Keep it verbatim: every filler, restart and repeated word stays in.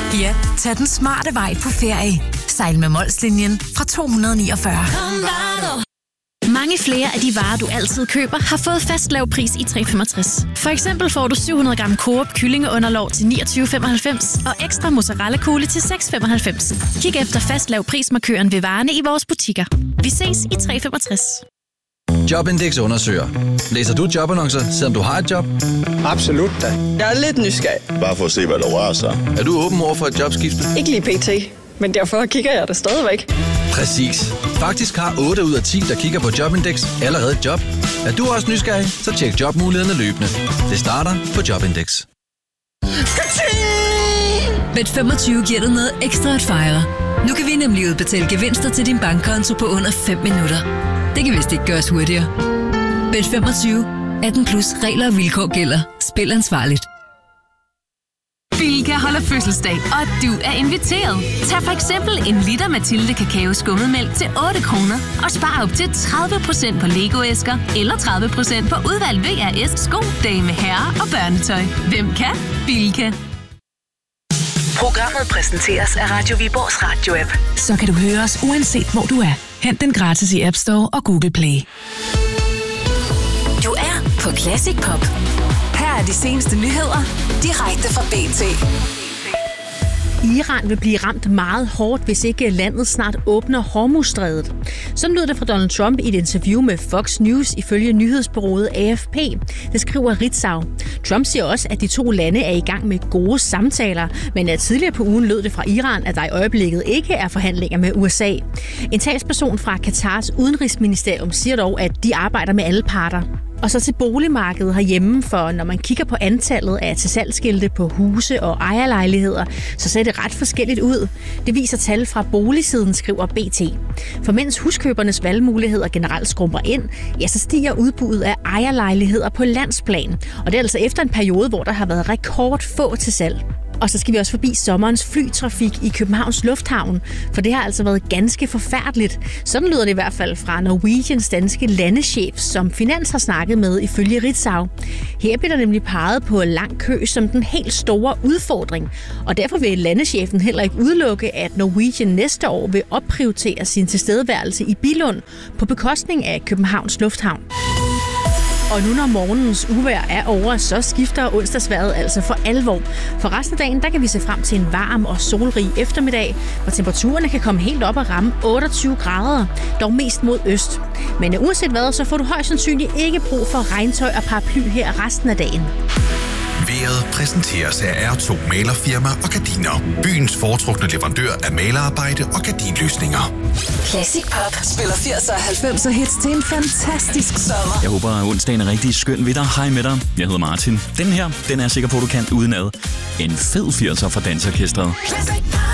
Ja, tag den smarte vej på ferie. Sejl med Molslinjen fra to hundrede og niogfyrre. Mange flere af de varer, du altid køber, har fået fast lav pris i tre komma femogtres. For eksempel får du syv hundrede gram Coop kyllingeunderlov til niogtyve komma femoghalvfems og ekstra mozzarella kugle til seks komma femoghalvfems. Kig efter fast lav prismarkøren ved varerne i vores butikker. Vi ses i tre komma femogtres. Jobindex undersøger. Læser du jobannoncer, selvom du har et job? Absolut da. Jeg er lidt nysgerrig. Bare for at se, hvad der rører sig. Er du åben over for et jobskifte? Ikke lige pt, men derfor kigger jeg det stadigvæk. Præcis. Faktisk har otte ud af ti, der kigger på Jobindex, allerede et job. Er du også nysgerrig, så tjek jobmulighederne løbende. Det starter på Jobindex. Bet femogtyve giver dig noget ekstra at fejre. Nu kan vi nemlig udbetale gevinster til din bankkonto på under fem minutter. Det kan vist ikke gøres hurtigere. Bet femogtyve. atten plus regler og vilkår gælder. Spil ansvarligt. Bilka holder fødselsdag, og du er inviteret. Tag for eksempel en liter Mathilde Kakao Skummetmælk til otte kroner og spar op til tredive procent på Lego-æsker eller tredive procent på udvalgt V R S sko, dame, herre og børnetøj. Hvem kan? Bilka. Programmet præsenteres af Radio Viborgs radio-app. Så kan du høre os uanset hvor du er. Hent den gratis i App Store og Google Play. Du er på Classic Pop. Her er de seneste nyheder, direkte fra B T. Iran vil blive ramt meget hårdt, hvis ikke landet snart åbner Hormuzstrædet. Sådan lød det fra Donald Trump i et interview med Fox News ifølge nyhedsbureauet A F P. Det skriver Ritzau. Trump siger også, at de to lande er i gang med gode samtaler, men at tidligere på ugen lød det fra Iran, at der i øjeblikket ikke er forhandlinger med U S A. En talsperson fra Katars udenrigsministerium siger dog, at de arbejder med alle parter. Og så til boligmarkedet herhjemme, for når man kigger på antallet af tilsalgsskilte på huse og ejerlejligheder, så ser det ret forskelligt ud. Det viser tal fra boligsiden, skriver B T. For mens huskøbernes valgmuligheder generelt skrumper ind, ja, så stiger udbuddet af ejerlejligheder på landsplan. Og det er altså efter en periode, hvor der har været rekord få til salg. Og så skal vi også forbi sommerens flytrafik i Københavns Lufthavn, for det har altså været ganske forfærdeligt. Sådan lyder det i hvert fald fra Norwegians danske landeschef, som Finans har snakket med ifølge Ritzau. Her bliver der nemlig peget på lang kø som den helt store udfordring, og derfor vil landechefen heller ikke udelukke, at Norwegian næste år vil opprioritere sin tilstedeværelse i Billund på bekostning af Københavns Lufthavn. Og nu når morgenens uvejr er over, så skifter onsdagsvejret altså for alvor. For resten af dagen, der kan vi se frem til en varm og solrig eftermiddag, hvor temperaturerne kan komme helt op og ramme otteogtyve grader, dog mest mod øst. Men uanset hvad, så får du højst sandsynligt ikke brug for regntøj og paraply her resten af dagen. Vejret præsenteres af R to Malerfirma og Gardiner. Byens foretrukne leverandør af malerarbejde og gardinløsninger. Classic Pop spiller firserne og halvfemserne hits til en fantastisk sommer. Jeg håber, at onsdagen er rigtig skøn ved dig. Hej med dig. Jeg hedder Martin. Den her, den er jeg sikker på, du kan udenad. En fed firser fra Dansorkestret.